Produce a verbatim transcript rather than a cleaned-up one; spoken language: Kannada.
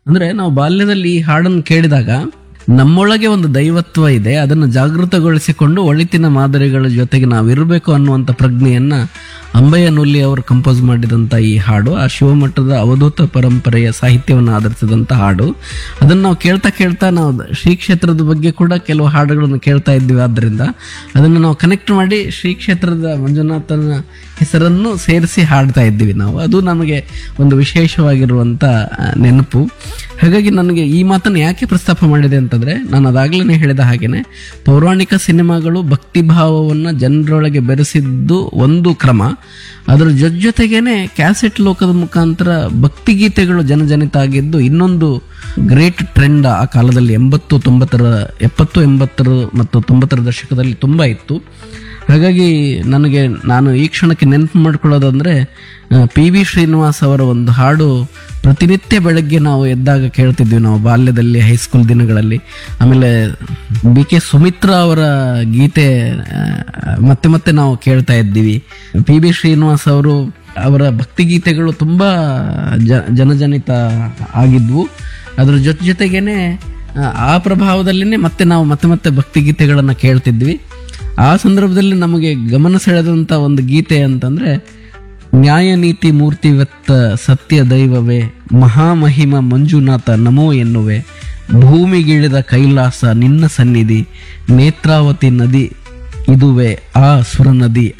ಅಂದ್ರೆ ನಾವು ಬಾಲ್ಯದಲ್ಲಿ ಈ ಹಾಡನ್ನು ಕೇಳಿದಾಗ ನಮ್ಮೊಳಗೆ ಒಂದು ದೈವತ್ವ ಇದೆ, ಅದನ್ನು ಜಾಗೃತಗೊಳಿಸಿಕೊಂಡು ಒಳಿತಿನ ಮಾದರಿಗಳ ಜೊತೆಗೆ ನಾವಿರಬೇಕು ಅನ್ನುವಂಥ ಪ್ರಜ್ಞೆಯನ್ನ ಅಂಬಯ್ಯ ನುಲ್ಲಿ ಅವರು ಕಂಪೋಸ್ ಮಾಡಿದಂಥ ಈ ಹಾಡು ಆ ಶಿವಮಠದ ಅವಧೂತ ಪರಂಪರೆಯ ಸಾಹಿತ್ಯವನ್ನು ಆಧರಿಸಿದಂಥ ಹಾಡು. ಅದನ್ನು ನಾವು ಕೇಳ್ತಾ ಕೇಳ್ತಾ ನಾವು ಶ್ರೀ ಕ್ಷೇತ್ರದ ಬಗ್ಗೆ ಕೂಡ ಕೆಲವು ಹಾಡುಗಳನ್ನು ಕೇಳ್ತಾ ಇದ್ವಿ. ಆದ್ದರಿಂದ ಅದನ್ನು ನಾವು ಕನೆಕ್ಟ್ ಮಾಡಿ ಶ್ರೀ ಕ್ಷೇತ್ರದ ಮಂಜುನಾಥನ ಹೆಸರನ್ನು ಸೇರಿಸಿ ಹಾಡ್ತಾ ಇದ್ದೀವಿ ನಾವು. ಅದು ನಮಗೆ ಒಂದು ವಿಶೇಷವಾಗಿರುವಂಥ ನೆನಪು. ಹಾಗಾಗಿ ನನಗೆ ಈ ಮಾತನ್ನು ಯಾಕೆ ಪ್ರಸ್ತಾಪ ಮಾಡಿದೆ ಅಂತಂದರೆ, ನಾನು ಅದಾಗಲೇ ಹೇಳಿದ ಹಾಗೆಯೇ ಪೌರಾಣಿಕ ಸಿನಿಮಾಗಳು ಭಕ್ತಿಭಾವವನ್ನು ಜನರೊಳಗೆ ಬೆರೆಸಿದ್ದು ಒಂದು ಕ್ರಮ, ಅದರ ಜೊತೆಗೇನೆ ಕ್ಯಾಸೆಟ್ ಲೋಕದ ಮುಖಾಂತರ ಭಕ್ತಿಗೀತೆಗಳು ಜನಜನಿತ ಆಗಿದ್ದು ಇನ್ನೊಂದು ಗ್ರೇಟ್ ಟ್ರೆಂಡ್ ಆ ಕಾಲದಲ್ಲಿ ಎಂಬತ್ತು ತೊಂಬತ್ತರ ಎಪ್ಪತ್ತು ಎಂಬತ್ತರ ಮತ್ತು ತೊಂಬತ್ತರ ದಶಕದಲ್ಲಿ ತುಂಬ ಇತ್ತು. ಹಾಗಾಗಿ ನನಗೆ ನಾನು ಈ ಕ್ಷಣಕ್ಕೆ ನೆನಪು ಮಾಡ್ಕೊಳ್ಳೋದಂದರೆ ಪಿ ವಿ ಶ್ರೀನಿವಾಸ್ ಅವರ ಒಂದು ಹಾಡು ಪ್ರತಿನಿತ್ಯ ಬೆಳಗ್ಗೆ ನಾವು ಎದ್ದಾಗ ಕೇಳ್ತಿದ್ವಿ ನಾವು ಬಾಲ್ಯದಲ್ಲಿ, ಹೈಸ್ಕೂಲ್ ದಿನಗಳಲ್ಲಿ. ಆಮೇಲೆ ಬಿ ಕೆ ಸುಮಿತ್ರಾ ಅವರ ಗೀತೆ ಮತ್ತೆ ಮತ್ತೆ ನಾವು ಕೇಳ್ತಾ ಇದ್ದೀವಿ. ಪಿ ಬಿ ಶ್ರೀನಿವಾಸ್ ಅವರು ಅವರ ಭಕ್ತಿಗೀತೆಗಳು ತುಂಬ ಜ ಜನಜನಿತ ಆಗಿದ್ವು. ಅದರ ಜೊತೆ ಜೊತೆಗೇನೆ ಆ ಪ್ರಭಾವದಲ್ಲೇ ಮತ್ತೆ ನಾವು ಮತ್ತೆ ಮತ್ತೆ ಭಕ್ತಿಗೀತೆಗಳನ್ನು ಕೇಳ್ತಿದ್ವಿ. ಆ ಸಂದರ್ಭದಲ್ಲಿ ನಮಗೆ ಗಮನ ಸೆಳೆದಂಥ ಒಂದು ಗೀತೆ ಅಂತಂದರೆ, ನ್ಯಾಯ ನೀತಿ ಮೂರ್ತಿವತ್ತ ಸತ್ಯ ದೈವವೇ ಮಹಾಮಹಿಮ ಮಂಜುನಾಥ ನಮೋ ಎನ್ನುವೆ, ಭೂಮಿಗಿಳಿದ ಕೈಲಾಸ ನಿನ್ನ ಸನ್ನಿಧಿ, ನೇತ್ರಾವತಿ ನದಿ ಇದುವೆ ಆ ಸುರ ನದಿ